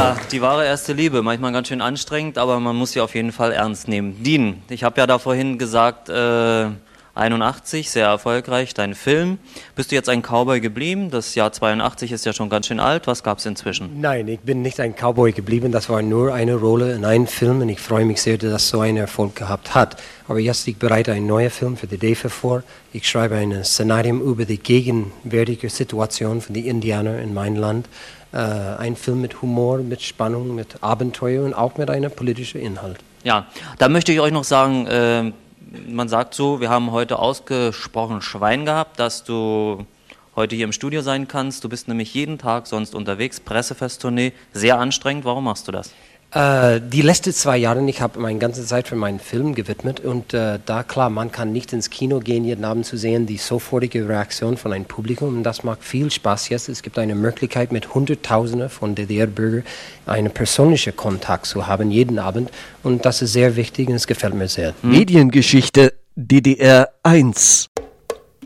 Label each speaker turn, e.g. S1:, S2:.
S1: Ja, die wahre erste Liebe. Manchmal ganz schön anstrengend, aber man muss sie auf jeden Fall ernst nehmen. Dean, ich habe ja da vorhin gesagt, 81, sehr erfolgreich, dein Film. Bist du jetzt ein Cowboy geblieben? Das Jahr 82 ist ja schon ganz schön alt. Was gab es inzwischen?
S2: Nein, ich bin nicht ein Cowboy geblieben. Das war nur eine Rolle in einem Film und ich freue mich sehr, dass das so einen Erfolg gehabt hat. Aber jetzt ich bereite einen neuen Film für die DEFA vor. Ich schreibe ein Szenario über die gegenwärtige Situation von den Indianern in meinem Land. Ein Film mit Humor, mit Spannung, mit Abenteuer und auch mit einem politischen Inhalt.
S1: Ja, da möchte ich euch noch sagen, man sagt so, wir haben heute ausgesprochen Schwein gehabt, dass du heute hier im Studio sein kannst. Du bist nämlich jeden Tag sonst unterwegs, Pressefesttournee, sehr anstrengend. Warum machst du das?
S2: Die letzten 2 Jahre, ich habe meine ganze Zeit für meinen Film gewidmet und da klar, man kann nicht ins Kino gehen, jeden Abend zu sehen, die sofortige Reaktion von einem Publikum und das macht viel Spaß jetzt. Es gibt eine Möglichkeit mit Hunderttausenden von DDR-Bürgern einen persönlichen Kontakt zu haben jeden Abend und das ist sehr wichtig und es gefällt mir sehr.
S3: Mediengeschichte DDR 1